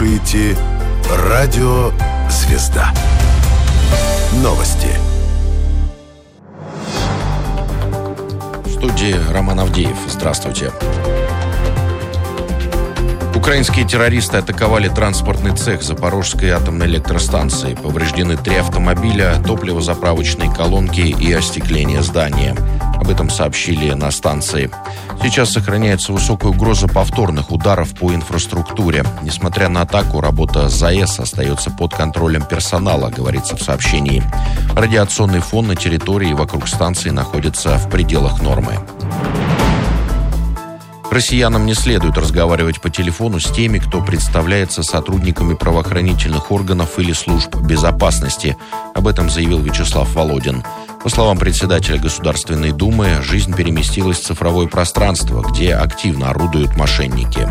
слушаете Радио «Звезда». Новости. В студии Роман Авдеев. Здравствуйте. Украинские террористы атаковали транспортный цех Запорожской атомной электростанции. Повреждены 3 автомобиля, топливозаправочные колонки и остекление здания. Об этом сообщили на станции. Сейчас сохраняется высокая угроза повторных ударов по инфраструктуре. Несмотря на атаку, работа ЗАЭС остается под контролем персонала, говорится в сообщении. Радиационный фон на территории вокруг станции находится в пределах нормы. Россиянам не следует разговаривать по телефону с теми, кто представляется сотрудниками правоохранительных органов или служб безопасности. Об этом заявил Вячеслав Володин. По словам председателя Государственной Думы, жизнь переместилась в цифровое пространство, где активно орудуют мошенники.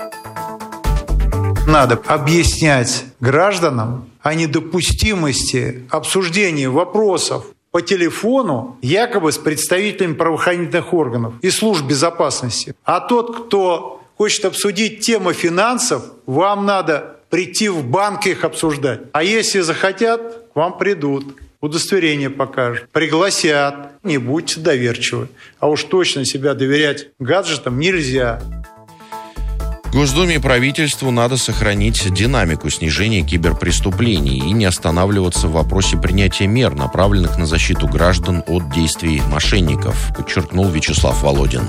Надо объяснять гражданам о недопустимости обсуждения вопросов по телефону якобы с представителями правоохранительных органов и служб безопасности. А тот, кто хочет обсудить темы финансов, вам надо прийти в банк их обсуждать. А если захотят, к вам придут, удостоверение покажут, пригласят. Не будьте доверчивы. А уж точно себя доверять гаджетам нельзя. Госдуме и правительству надо сохранить динамику снижения киберпреступлений и не останавливаться в вопросе принятия мер, направленных на защиту граждан от действий мошенников, подчеркнул Вячеслав Володин.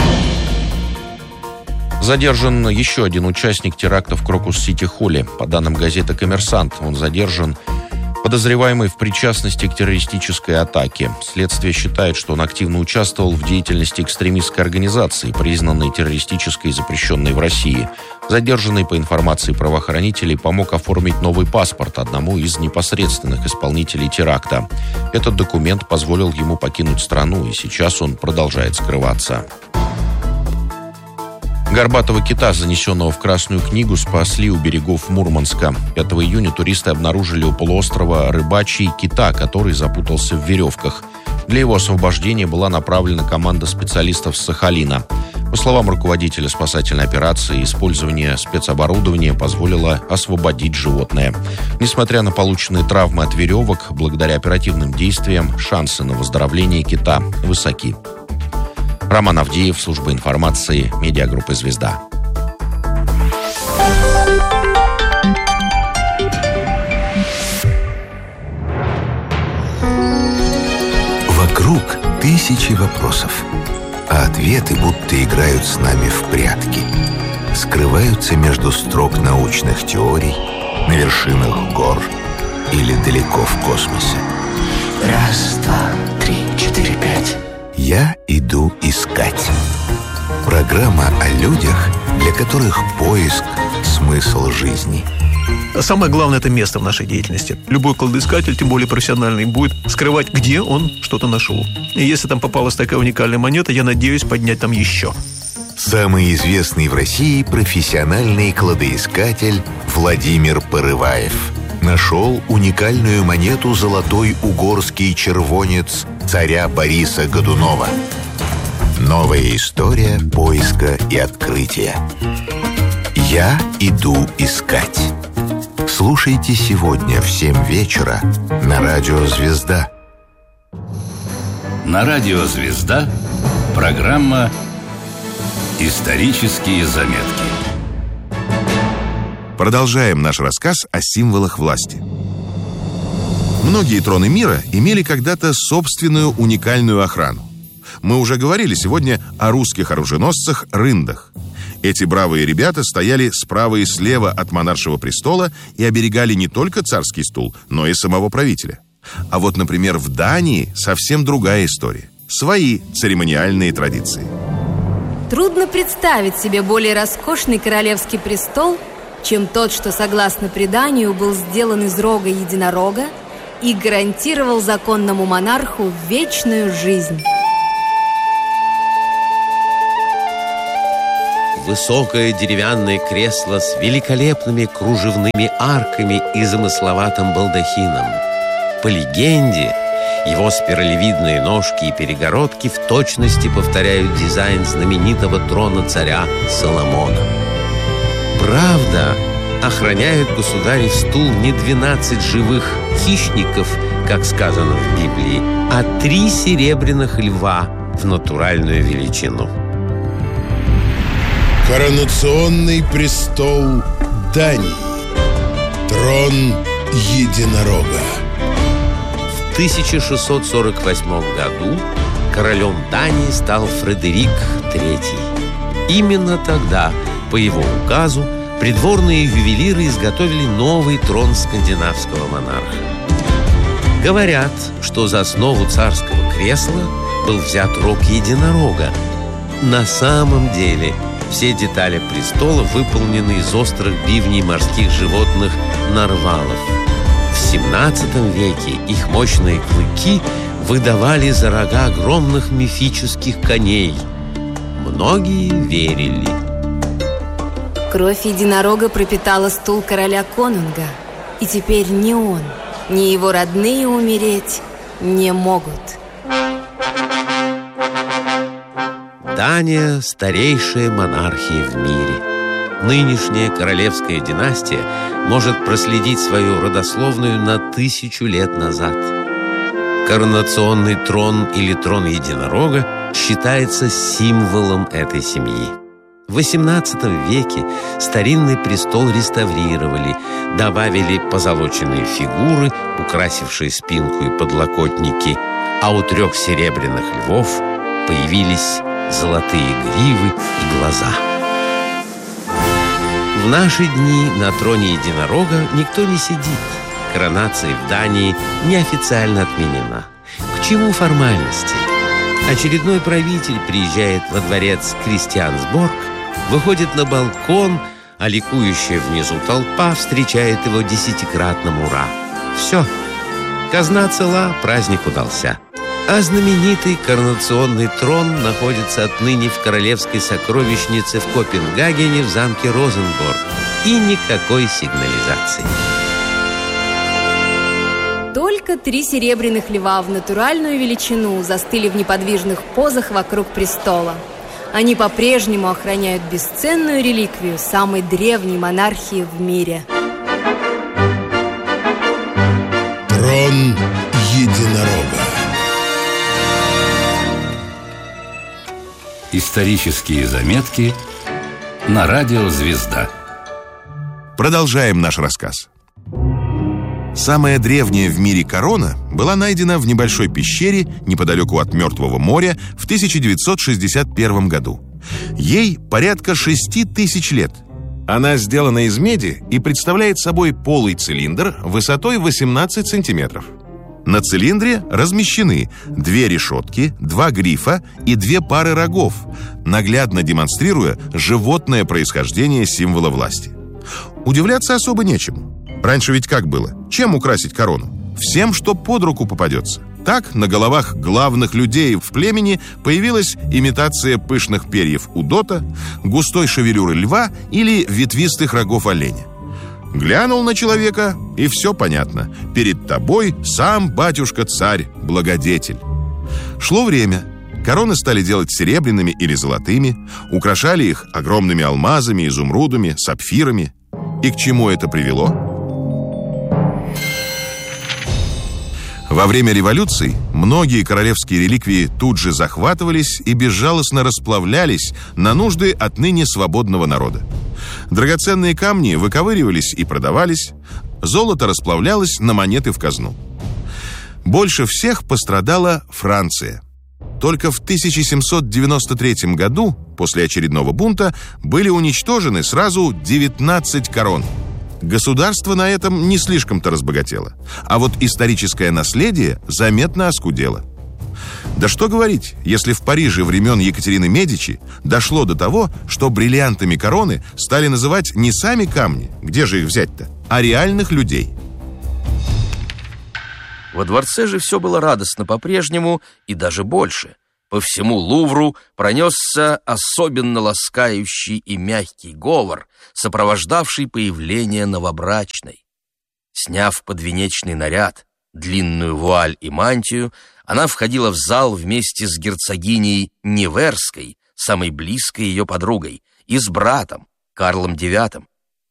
Задержан еще один участник теракта в Крокус-Сити-Холле. По данным газеты «Коммерсант», он задержан подозреваемый в причастности к террористической атаке. Следствие считает, что он активно участвовал в деятельности экстремистской организации, признанной террористической и запрещенной в России. Задержанный, по информации правоохранителей, помог оформить новый паспорт одному из непосредственных исполнителей теракта. Этот документ позволил ему покинуть страну, и сейчас он продолжает скрываться. Горбатого кита, занесенного в Красную книгу, спасли у берегов Мурманска. 5 июня туристы обнаружили у полуострова Рыбачий кита, который запутался в веревках. Для его освобождения была направлена команда специалистов с Сахалина. По словам руководителя спасательной операции, использование спецоборудования позволило освободить животное. Несмотря на полученные травмы от веревок, благодаря оперативным действиям шансы на выздоровление кита высоки. Роман Авдеев, служба информации, медиагруппы «Звезда». Вокруг тысячи вопросов, а ответы будто играют с нами в прятки. Скрываются между строк научных теорий, на вершинах гор или далеко в космосе. Раз, два, три, 4, 5. Я иду искать. Программа о людях, для которых поиск – смысл жизни. Самое главное – это место в нашей деятельности. Любой кладоискатель, тем более профессиональный, будет скрывать, где он что-то нашел. И если там попалась такая уникальная монета, я надеюсь поднять там еще. Самый известный в России профессиональный кладоискатель Владимир Порываев нашел уникальную монету «Золотой угорский червонец» царя Бориса Годунова. Новая история поиска и открытия. Я иду искать. Слушайте сегодня в 7 вечера на Радио «Звезда». На Радио «Звезда» программа «Исторические заметки». Продолжаем наш рассказ о символах власти. Многие троны мира имели когда-то собственную уникальную охрану. Мы уже говорили сегодня о русских оруженосцах рындах. Эти бравые ребята стояли справа и слева от монаршего престола и оберегали не только царский стул, но и самого правителя. А вот, например, в Дании совсем другая история. Свои церемониальные традиции. Трудно представить себе более роскошный королевский престол, чем тот, что, согласно преданию, был сделан из рога единорога и гарантировал законному монарху вечную жизнь. Высокое деревянное кресло с великолепными кружевными арками и замысловатым балдахином. По легенде, его спиралевидные ножки и перегородки в точности повторяют дизайн знаменитого трона царя Соломона. Правда, охраняют государев стул не 12 живых хищников, как сказано в Библии, а 3 серебряных льва в натуральную величину. Коронационный престол Дании. Трон единорога. В 1648 году королем Дании стал Фредерик III. Именно тогда, по его указу, придворные ювелиры изготовили новый трон скандинавского монарха. Говорят, что за основу царского кресла был взят рог единорога. На самом деле все детали престола выполнены из острых бивней морских животных нарвалов. В XVII веке их мощные клыки выдавали за рога огромных мифических коней. Многие верили. Кровь единорога пропитала стул короля Конунга, и теперь ни он, ни его родные умереть не могут. Дания – старейшая монархия в мире. Нынешняя королевская династия может проследить свою родословную на 1000 лет назад. Коронационный трон или трон единорога считается символом этой семьи. В XVIII веке старинный престол реставрировали, добавили позолоченные фигуры, украсившие спинку и подлокотники, а у 3 серебряных львов появились золотые гривы и глаза. В наши дни на троне единорога никто не сидит. Коронация в Дании неофициально отменена. К чему формальности? Очередной правитель приезжает во дворец Кристиансборг, выходит на балкон, а ликующая внизу толпа встречает его 10-кратным «Ура!». Все. Казна цела, праздник удался. А знаменитый коронационный трон находится отныне в королевской сокровищнице в Копенгагене в замке Розенборг. И никакой сигнализации. Только 3 серебряных льва в натуральную величину застыли в неподвижных позах вокруг престола. Они по-прежнему охраняют бесценную реликвию самой древней монархии в мире. Трон единорога. Исторические заметки на радио «Звезда». Продолжаем наш рассказ. Самая древняя в мире корона была найдена в небольшой пещере неподалеку от Мертвого моря в 1961 году. Ей порядка 6000 лет. Она сделана из меди и представляет собой полый цилиндр высотой 18 сантиметров. На цилиндре размещены 2 решетки, 2 грифа и 2 пары рогов, наглядно демонстрируя животное происхождение символа власти. Удивляться особо нечему. Раньше ведь как было? Чем украсить корону? Всем, что под руку попадется. Так, на головах главных людей в племени появилась имитация пышных перьев удота, густой шевелюры льва или ветвистых рогов оленя. Глянул на человека, и все понятно. Перед тобой сам батюшка-царь, благодетель. Шло время. Короны стали делать серебряными или золотыми, украшали их огромными алмазами, изумрудами, сапфирами. И к чему это привело? Во время революций многие королевские реликвии тут же захватывались и безжалостно расплавлялись на нужды отныне свободного народа. Драгоценные камни выковыривались и продавались, золото расплавлялось на монеты в казну. Больше всех пострадала Франция. Только в 1793 году, после очередного бунта, были уничтожены сразу 19 корон. Государство на этом не слишком-то разбогатело, а вот историческое наследие заметно оскудело. Да что говорить, если в Париже времен Екатерины Медичи дошло до того, что бриллиантами короны стали называть не сами камни, где же их взять-то, а реальных людей. Во дворце же все было радостно по-прежнему и даже больше. По всему Лувру пронесся особенно ласкающий и мягкий говор, сопровождавший появление новобрачной. Сняв подвенечный наряд, длинную вуаль и мантию, она входила в зал вместе с герцогиней Неверской, самой близкой ее подругой, и с братом, Карлом IX.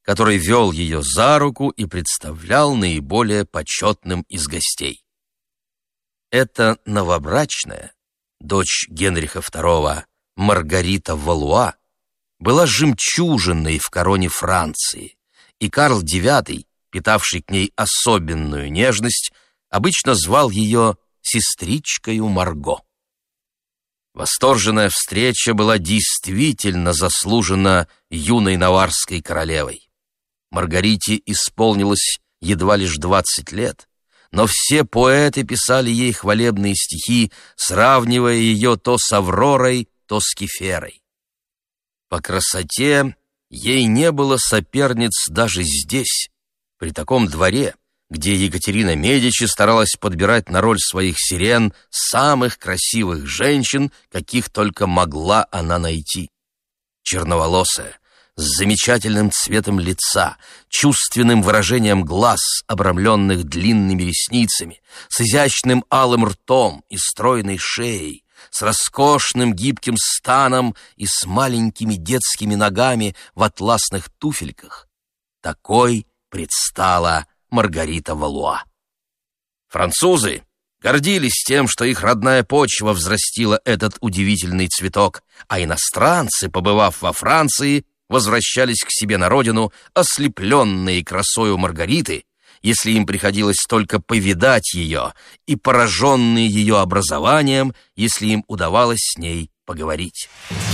который вел ее за руку и представлял наиболее почетным из гостей. Эта новобрачная, дочь Генриха II, Маргарита Валуа, была жемчужиной в короне Франции, и Карл IX, питавший к ней особенную нежность, обычно звал ее сестричкою Марго. Восторженная встреча была действительно заслужена юной наварской королевой. Маргарите исполнилось едва лишь 20 лет, но все поэты писали ей хвалебные стихи, сравнивая ее то с Авророй, то с Кеферой. По красоте ей не было соперниц даже здесь, при таком дворе, где Екатерина Медичи старалась подбирать на роль своих сирен самых красивых женщин, каких только могла она найти. Черноволосая, с замечательным цветом лица, чувственным выражением глаз, обрамленных длинными ресницами, с изящным алым ртом и стройной шеей, с роскошным гибким станом и с маленькими детскими ногами в атласных туфельках. Такой предстала Маргарита Валуа. Французы гордились тем, что их родная почва взрастила этот удивительный цветок, а иностранцы, побывав во Франции, возвращались к себе на родину, ослепленные красою Маргариты, если им приходилось только повидать ее, и пораженные ее образованием, если им удавалось с ней поговорить.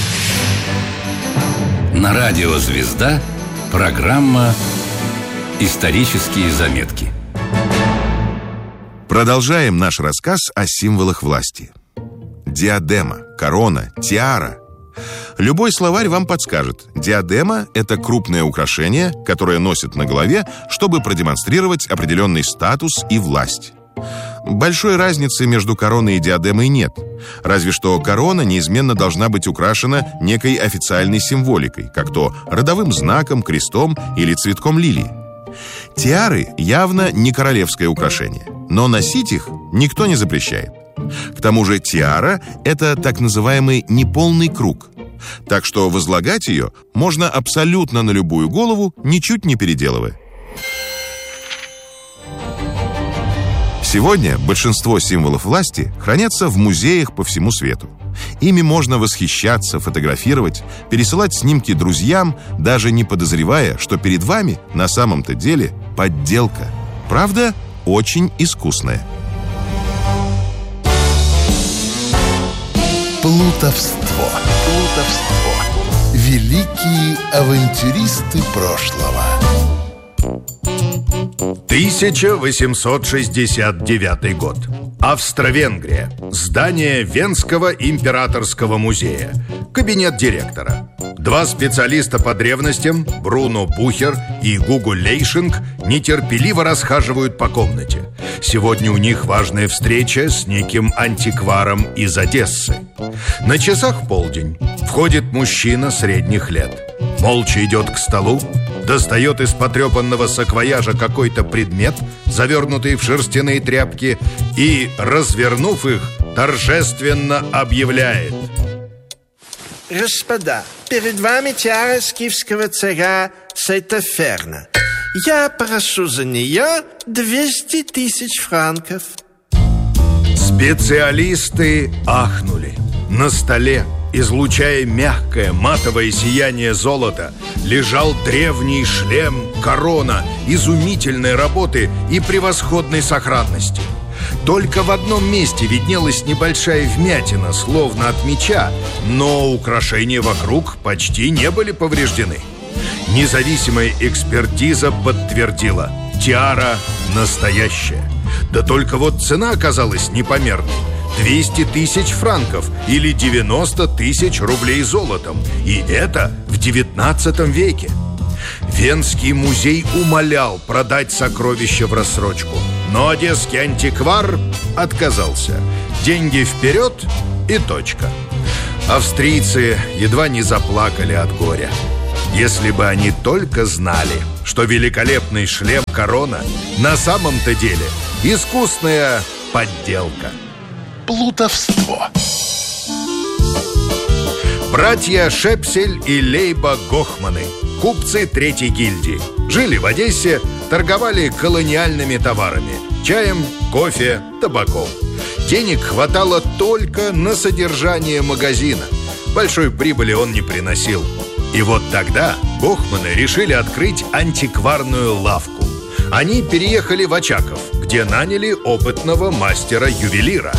На радио «Звезда» программа «Исторические заметки». Продолжаем наш рассказ о символах власти. Диадема, корона, тиара. Любой словарь вам подскажет. Диадема – это крупное украшение, которое носят на голове, чтобы продемонстрировать определенный статус и власть. Большой разницы между короной и диадемой нет. Разве что корона неизменно должна быть украшена некой официальной символикой, как то родовым знаком, крестом или цветком лилии. Тиары явно не королевское украшение, но носить их никто не запрещает. К тому же тиара – это так называемый неполный круг. Так что возлагать ее можно абсолютно на любую голову, ничуть не переделывая. Сегодня большинство символов власти хранятся в музеях по всему свету. Ими можно восхищаться, фотографировать, пересылать снимки друзьям, даже не подозревая, что перед вами на самом-то деле подделка. Правда, очень искусная. Плутовство. Великие авантюристы прошлого. 1869 год. Австро-Венгрия. Здание Венского императорского музея. Кабинет директора. Два специалиста по древностям, Бруно Бухер и Гуго Лейшинг, нетерпеливо расхаживают по комнате. Сегодня у них важная встреча с неким антикваром из Одессы. На часах полдень. Входит мужчина средних лет. Молча идет к столу, достает из потрепанного саквояжа какой-то предмет, завернутый в шерстяные тряпки, и, развернув их, торжественно объявляет: «Господа, перед вами тиара скифского царя Сайтоферна. Я прошу за нее 200 тысяч франков». Специалисты ахнули. На столе, излучая мягкое матовое сияние золота, лежал древний шлем корона изумительной работы и превосходной сохранности. Только в одном месте виднелась небольшая вмятина, словно от меча, но украшения вокруг почти не были повреждены. Независимая экспертиза подтвердила: тиара настоящая. Да только вот цена оказалась непомерной. 200 тысяч франков или 90 тысяч рублей золотом. И это в 19 веке. Венский музей умолял продать сокровища в рассрочку, но одесский антиквар отказался. Деньги вперед и точка. Австрийцы едва не заплакали от горя. Если бы они только знали, что великолепный шлем корона на самом-то деле искусная подделка. Плутовство. Братья Шепсель и Лейба Гохманы. купцы третьей гильдии. Жили в Одессе, торговали колониальными товарами – чаем, кофе, табаком. Денег хватало только на содержание магазина. Большой прибыли он не приносил. И вот тогда Гохманы решили открыть антикварную лавку. Они переехали в Очаков, где наняли опытного мастера-ювелира.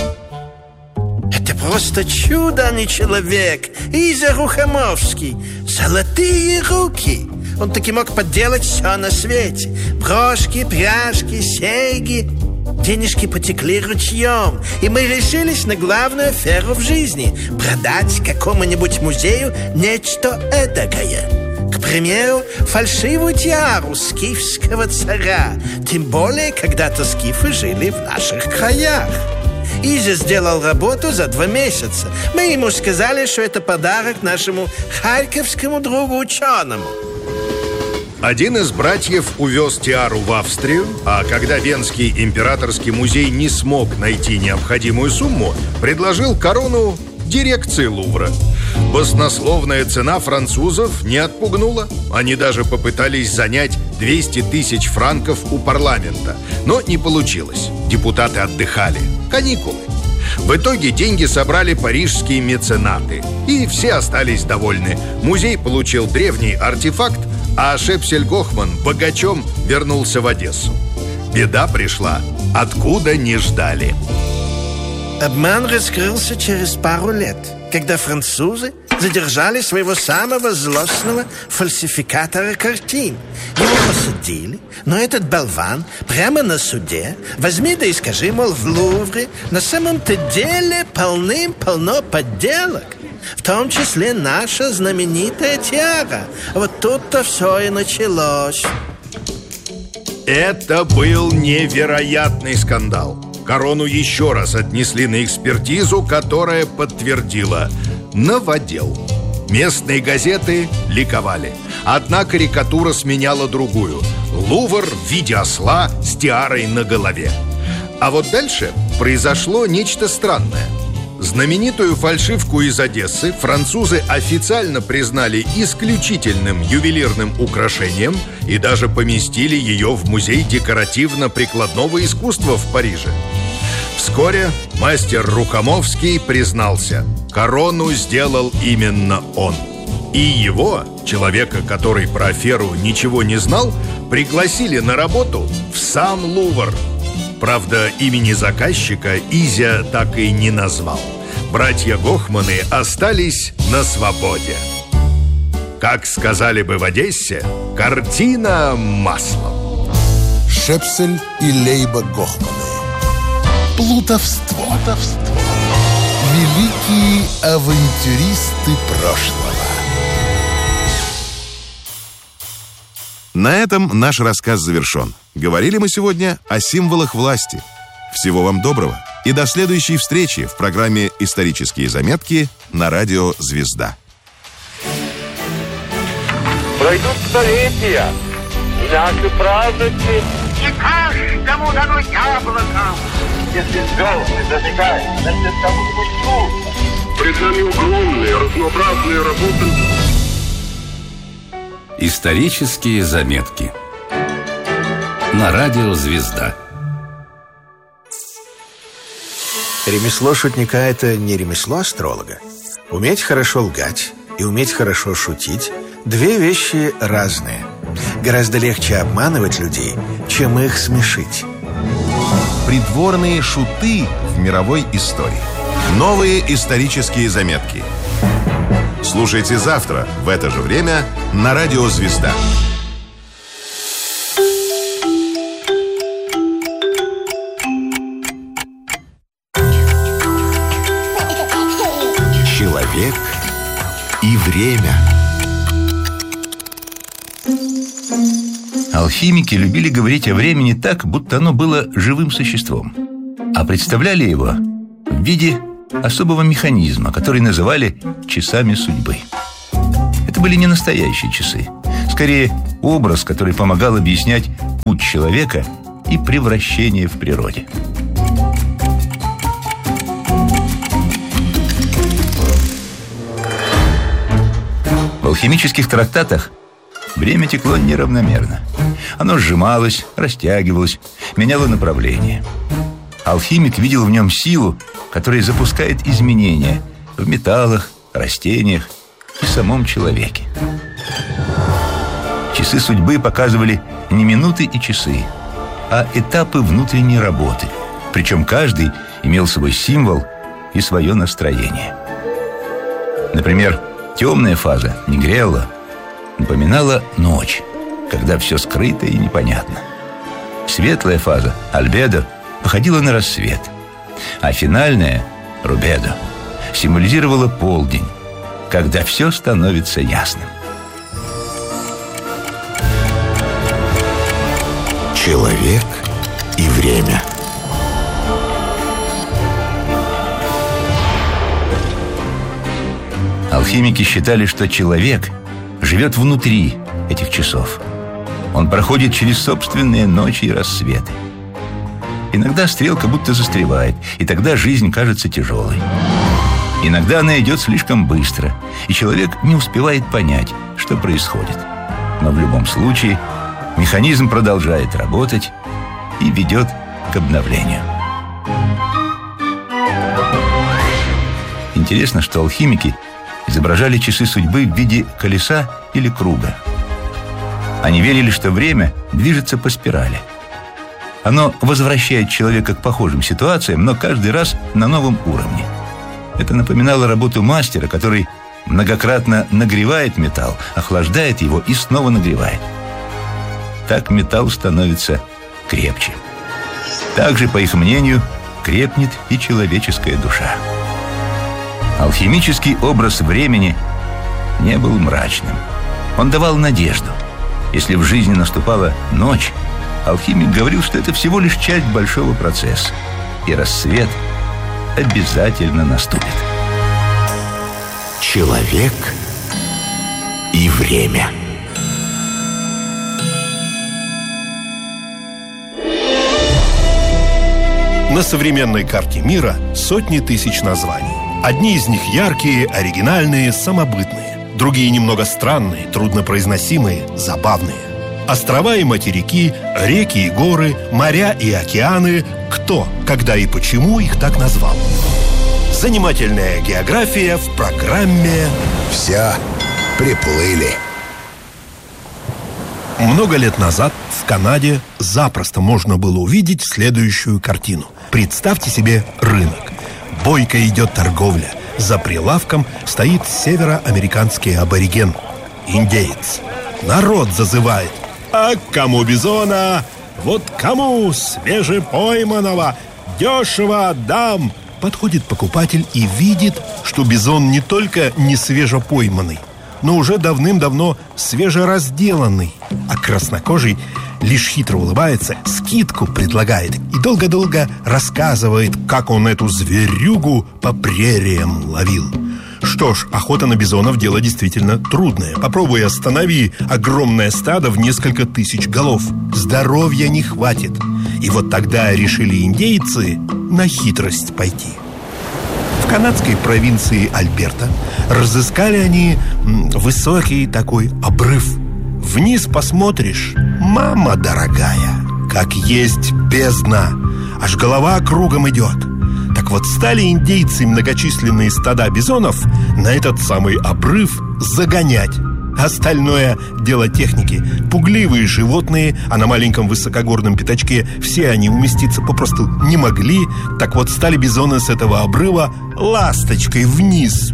Это просто чудо, а не человек. Изя Рухомовский. Золотые руки. Он таки мог подделать все на свете. Брошки, пряжки, серьги. Денежки потекли ручьем, и мы решились на главную аферу в жизни – продать какому-нибудь музею нечто эдакое. К примеру, фальшивую тиару скифского царя. Тем более, когда-то скифы жили в наших краях. Изя сделал работу за 2 месяца. Мы ему сказали, что это подарок нашему харьковскому другу-ученому. Один из братьев увез тиару в Австрию, а когда Венский императорский музей не смог найти необходимую сумму, предложил корону дирекции Лувра. Баснословная цена французов не отпугнула. Они даже попытались занять 200 тысяч франков у парламента. Но не получилось. Депутаты отдыхали. Каникулы. В итоге деньги собрали парижские меценаты. И все остались довольны. Музей получил древний артефакт, а Шепсель Гохман богачом вернулся в Одессу. Беда пришла, откуда не ждали. Обман раскрылся через пару лет, когда французы задержали своего самого злостного фальсификатора картин. Его посадили, но этот болван прямо на суде возьми да и скажи, мол, в Лувре на самом-то деле полным-полно подделок. В том числе наша знаменитая тиара. Вот тут-то все и началось. Это был невероятный скандал. Корону еще раз отнесли на экспертизу, которая подтвердила – новодел. Местные газеты ликовали. Одна карикатура сменяла другую. Лувр в виде осла с тиарой на голове. А вот дальше произошло нечто странное. Знаменитую фальшивку из Одессы французы официально признали исключительным ювелирным украшением и даже поместили ее в музей декоративно-прикладного искусства в Париже. Вскоре мастер Рухомовский признался, корону сделал именно он. И его, человека, который про аферу ничего не знал, пригласили на работу в сам Лувр. Правда, имени заказчика Изя так и не назвал. Братья Гохманы остались на свободе. Как сказали бы в Одессе, картина маслом. Шепсель и Лейба Гохманы. Плутовство. Великие авантюристы прошлого. На этом наш рассказ завершен. Говорили мы сегодня о символах власти. Всего вам доброго и до следующей встречи в программе «Исторические заметки» на радио «Звезда». Пройдут столетия, и наши праздники не каждому дано яблоко. Если звезды зажигают, значит, кому-нибудь нужно. Перед нами огромные, разнообразные работы. Исторические заметки на радио «Звезда». Ремесло шутника – это не ремесло астролога. Уметь хорошо лгать и уметь хорошо шутить – 2 вещи разные. Гораздо легче обманывать людей, чем их смешить. Придворные шуты в мировой истории. Новые исторические заметки. Слушайте завтра в это же время на радио «Звезда». Человек и время. Алхимики любили говорить о времени так, будто оно было живым существом, а представляли его в виде особого механизма, который называли часами судьбы. Это были не настоящие часы, скорее образ, который помогал объяснять путь человека и превращение в природе. В алхимических трактатах Время текло неравномерно. Оно сжималось, растягивалось, меняло направление. Алхимик видел в нем силу, которая запускает изменения в металлах, растениях и самом человеке. Часы судьбы показывали не минуты и часы, а этапы внутренней работы. Причем каждый имел свой символ и свое настроение. Например, темная фаза, Нигрелла, напоминала ночь, когда все скрыто и непонятно. Светлая фаза, Альбедо, походила на рассвет. А финальная, Рубедо, символизировала полдень, когда все становится ясным. Человек и время. Алхимики считали, что человек живет внутри этих часов. Он проходит через собственные ночи и рассветы. Иногда стрелка будто застревает, и тогда жизнь кажется тяжелой. Иногда она идет слишком быстро, и человек не успевает понять, что происходит. Но в любом случае механизм продолжает работать и ведет к обновлению. Интересно, что алхимики изображали часы судьбы в виде колеса или круга. Они верили, что время движется по спирали. Оно возвращает человека к похожим ситуациям, но каждый раз на новом уровне. Это напоминало работу мастера, который многократно нагревает металл, охлаждает его и снова нагревает. Так металл становится крепче. Также, по их мнению, крепнет и человеческая душа. Алхимический образ времени не был мрачным. Он давал надежду. Если в жизни наступала ночь, алхимик говорил, что это всего лишь часть большого процесса, и рассвет обязательно наступит. Человек и время. На современной карте мира сотни тысяч названий. Одни из них яркие, оригинальные, самобытные. Другие немного странные, труднопроизносимые, забавные. Острова и материки, реки и горы, моря и океаны. Кто, когда и почему их так назвал? Занимательная география в программе «Все приплыли». Много лет назад в Канаде запросто можно было увидеть следующую картину. Представьте себе рынок. Бойко идет торговля. За прилавком стоит североамериканский абориген, индеец. Народ зазывает: а кому бизона? Вот кому свежепойманного? Дешево отдам. Подходит покупатель и видит, что бизон не только не свежепойманный, но уже давным-давно свежеразделанный. А краснокожий лишь хитро улыбается, скидку предлагает и долго-долго рассказывает, как он эту зверюгу по прериям ловил. Что ж, охота на бизонов — дело действительно трудное. Попробуй останови огромное стадо в несколько тысяч голов. Здоровья не хватит. И вот тогда решили индейцы на хитрость пойти. В канадской провинции Альберта разыскали они высокий такой обрыв. Вниз посмотришь, мама дорогая, как есть бездна, аж голова кругом идет. Так вот, стали индейцы многочисленные стада бизонов на этот самый обрыв загонять. Остальное дело техники. Пугливые животные, а на маленьком высокогорном пятачке все они уместиться попросту не могли. Так вот, стали бизоны с этого обрыва ласточкой вниз.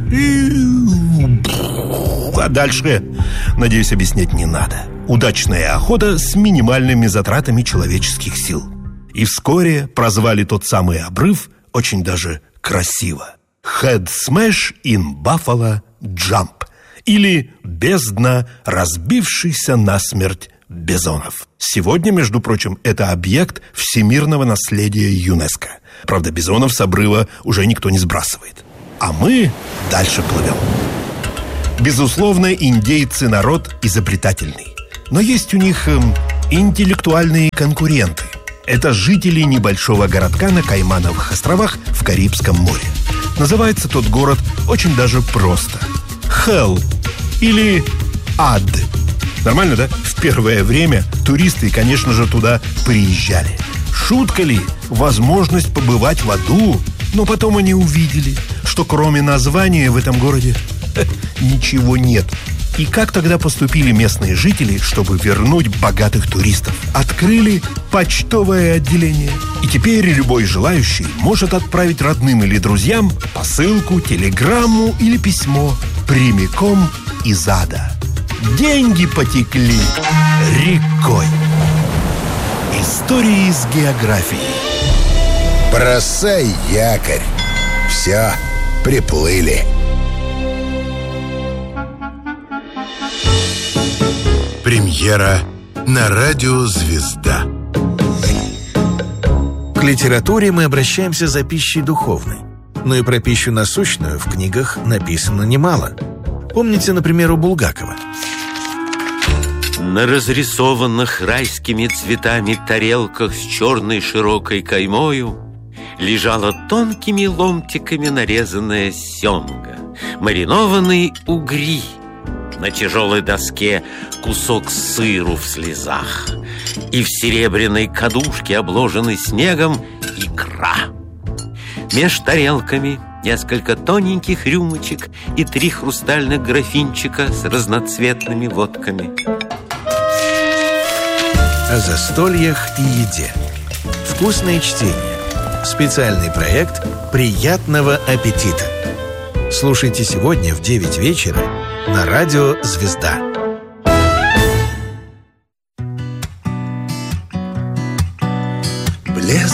А дальше, надеюсь, объяснять не надо. Удачная охота с минимальными затратами человеческих сил. И вскоре прозвали тот самый обрыв очень даже красиво: Head Smash in Buffalo Jump, или бездна разбившихся насмерть бизонов. Сегодня, между прочим, это объект всемирного наследия ЮНЕСКО. Правда, бизонов с обрыва уже никто не сбрасывает. А мы дальше плывем. Безусловно, индейцы народ изобретательный. Но есть у них интеллектуальные конкуренты. Это жители небольшого городка на Каймановых островах в Карибском море. Называется тот город очень даже просто: Хелл или Ад. Нормально, да? В первое время туристы, конечно же, туда приезжали. Шутка ли? Возможность побывать в аду. Но потом они увидели, что кроме названия в этом городе ничего нет. И как тогда поступили местные жители, чтобы вернуть богатых туристов? Открыли почтовое отделение. И теперь любой желающий может отправить родным или друзьям посылку, телеграмму или письмо прямиком из ада. Деньги потекли рекой. Истории из географии. Бросай якорь. Все, приплыли. Премьера на радио «Звезда». К литературе мы обращаемся за пищей духовной. Но и про пищу насущную в книгах написано немало. Помните, например, у Булгакова? На разрисованных райскими цветами тарелках с черной широкой каймою лежала тонкими ломтиками нарезанная семга, маринованные угри, на тяжелой доске кусок сыру в слезах, и в серебряной кадушке, обложенной снегом, икра. Меж тарелками несколько тоненьких рюмочек и 3 хрустальных графинчика с разноцветными водками. О застольях и еде. Вкусное чтение. Специальный проект «Приятного аппетита». Слушайте сегодня в 9 вечера на радио «Звезда».